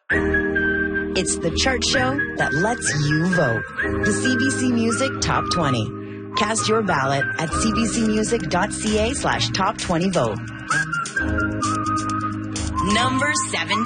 It's the chart show that lets you vote. The CBC Music Top 20. Cast your ballot at cbcmusic.ca/top20vote. Number 17.